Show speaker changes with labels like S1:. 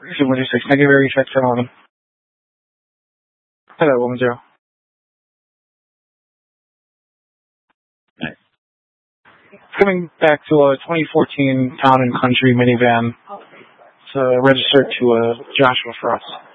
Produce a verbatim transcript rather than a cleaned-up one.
S1: two one two six, thank you very much for calling. Hello, one zero. Coming back to a twenty fourteen Town and Country minivan. It's uh, registered to uh, Joshua Frost.